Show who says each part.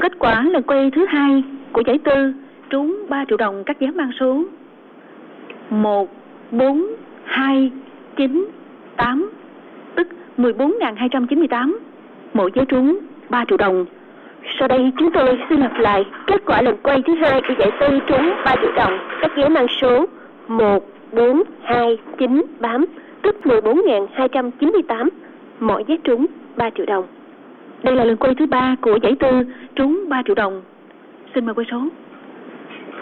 Speaker 1: Kết quả lần quay thứ hai của giải tư trúng 3 triệu đồng các vé mang số 1, 4, 2, 9, 8, tức 14.298. Mỗi vé trúng 3 triệu đồng.
Speaker 2: Sau đây chúng tôi xin lặp lại kết quả lần quay thứ hai của giải tư trúng 3 triệu đồng các vé mang số 1, 4, 2, 9, 8, tức 14.298. Mỗi vé trúng 3 triệu đồng.
Speaker 1: Đây là lần quay thứ ba của giải tư trúng 3 triệu đồng. Xin mời quay số.